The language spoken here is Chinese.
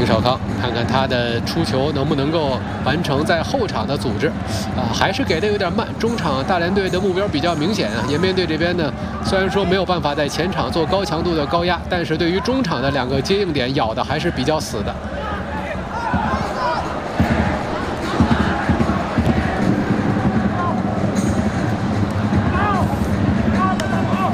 少康，看看他的出球能不能够完成在后场的组织，还是给的有点慢。中场大连队的目标比较明显啊，延边队这边呢，虽然说没有办法在前场做高强度的高压，但是对于中场的2个接应点咬的还是比较死的。